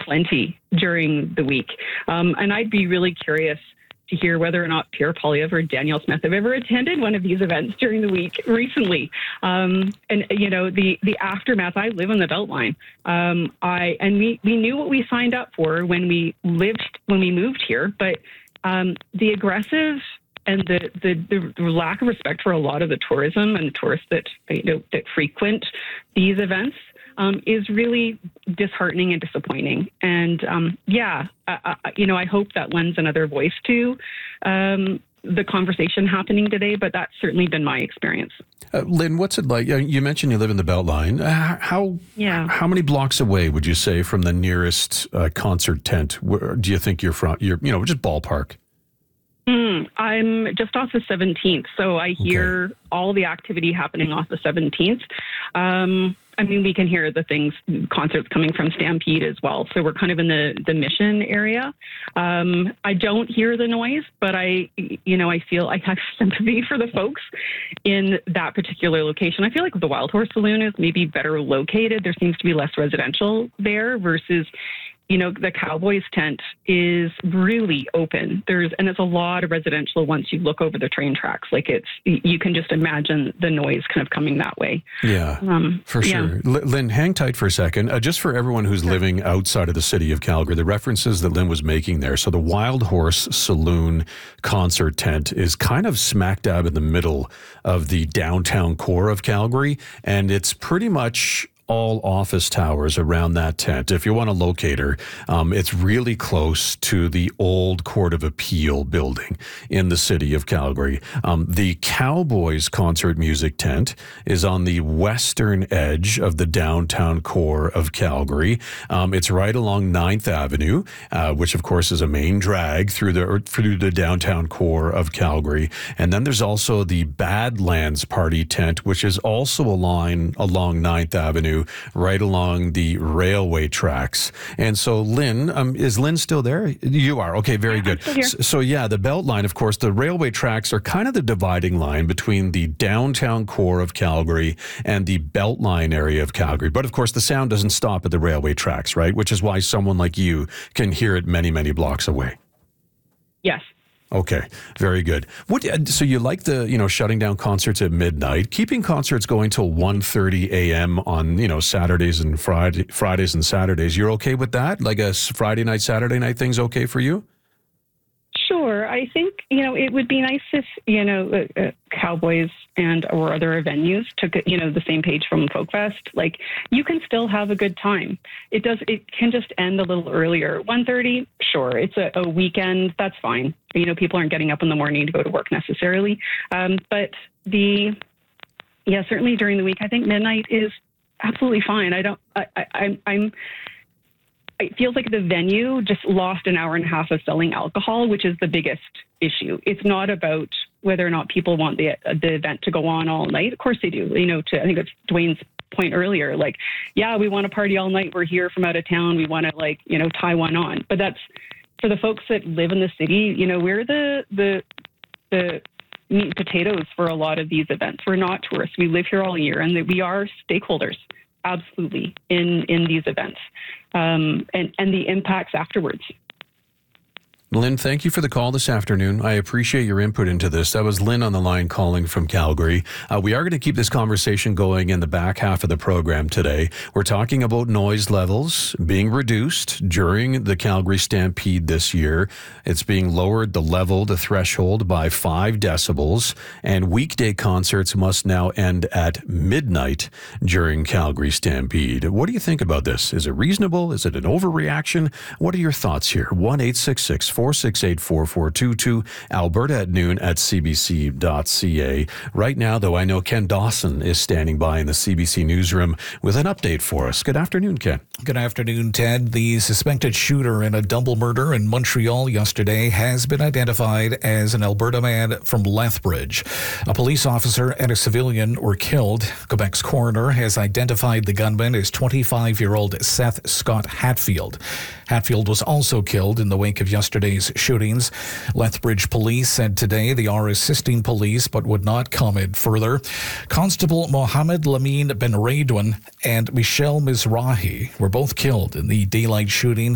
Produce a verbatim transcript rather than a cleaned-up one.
plenty during the week. Um, and I'd be really curious to hear whether or not Pierre Poilievre or Danielle Smith have ever attended one of these events during the week recently. Um, and, you know, the, the aftermath, I live on the Beltline. Um, I, and we, we knew what we signed up for when we lived, when we moved here, but um, the aggressive and the, the, the lack of respect for a lot of the tourism and tourists that, you know, that frequent these events Um, is really disheartening and disappointing. And um, yeah, I, I, you know, I hope that lends another voice to um, the conversation happening today, but that's certainly been my experience. Uh, Lynn, what's it like? You mentioned you live in the Beltline. Uh, how yeah. how many blocks away would you say from the nearest uh, concert tent? Where do you think you're from? You're, you know, just ballpark. Mm, I'm just off the seventeenth, so I hear okay. all the activity happening off the seventeenth. Um, I mean, we can hear the things, concerts coming from Stampede as well. So we're kind of in the, the Mission area. Um, I don't hear the noise, but I, you know, I feel I have sympathy for the folks in that particular location. I feel like the Wild Horse Saloon is maybe better located. There seems to be less residential there versus, you know, the Cowboys tent is really open. There's, and it's a lot of residential once you look over the train tracks. Like it's, you can just imagine the noise kind of coming that way. Yeah, um, for sure. Yeah. Lynn, hang tight for a second. Uh, just for everyone who's sure. living outside of the city of Calgary, the references that Lynn was making there. So the Wild Horse Saloon concert tent is kind of smack dab in the middle of the downtown core of Calgary. And it's pretty much all office towers around that tent. If you want to locate her, um, it's really close to the old Court of Appeal building in the city of Calgary. Um, the Cowboys concert music tent is on the western edge of the downtown core of Calgary. Um, it's right along ninth Avenue, uh, which of course is a main drag through the through the downtown core of Calgary. And then there's also the Badlands Party tent, which is also a line along ninth Avenue, right along the railway tracks. And so, Lynn, um, is Lynn still there? You are. Okay, very yeah, good. I'm still here. So, so, yeah, the Beltline, of course, the railway tracks are kind of the dividing line between the downtown core of Calgary and the Beltline area of Calgary. But, of course, the sound doesn't stop at the railway tracks, right? Which is why someone like you can hear it many, many blocks away. Yes. Okay, very good. What? So you like the, you know, shutting down concerts at midnight, keeping concerts going till one thirty a.m. on, you know, Saturdays and Friday, Fridays and Saturdays. You're okay with that? Like a Friday night, Saturday night thing's okay for you? Sure. I think, you know, it would be nice if, you know, uh, uh, Cowboys and or other venues took, you know, the same page from Folkfest. Like, you can still have a good time. It does. It can just end a little earlier. one thirty, sure. It's a, a weekend. That's fine. You know, people aren't getting up in the morning to go to work necessarily. Um, but the, yeah, certainly during the week, I think midnight is absolutely fine. I don't, I, I, I'm, I'm, it feels like the venue just lost an hour and a half of selling alcohol, which is the biggest issue. It's not about whether or not people want the the event to go on all night. Of course they do. You know, to I think it's Dwayne's point earlier. Like, yeah, we want to party all night. We're here from out of town. We want to, like, you know, tie one on. But that's for the folks that live in the city. You know, we're the the the meat and potatoes for a lot of these events. We're not tourists. We live here all year, and we are stakeholders. Absolutely, in, in these events, um, and, and the impacts afterwards. Lynn, thank you for the call this afternoon. I appreciate your input into this. That was Lynn on the line calling from Calgary. Uh, we are going to keep this conversation going in the back half of the program today. We're talking about noise levels being reduced during the Calgary Stampede this year. It's being lowered, the level, the threshold, by five decibels, and weekday concerts must now end at midnight during Calgary Stampede. What do you think about this? Is it reasonable? Is it an overreaction? What are your thoughts here? one eight six six, four six eight, four four two two, Alberta at noon at c b c dot c a. Right now, though, I know Ken Dawson is standing by in the C B C newsroom with an update for us. Good afternoon, Ken. Good afternoon, Ted. The suspected shooter in a double murder in Montreal yesterday has been identified as an Alberta man from Lethbridge. A police officer and a civilian were killed. Quebec's coroner has identified the gunman as twenty-five-year-old Seth Scott Hatfield. Hatfield was also killed in the wake of yesterday's shootings. Lethbridge police said today they are assisting police but would not comment further. Constable Mohammed Lamine Ben Raidwan and Michelle Mizrahi were both killed in the daylight shooting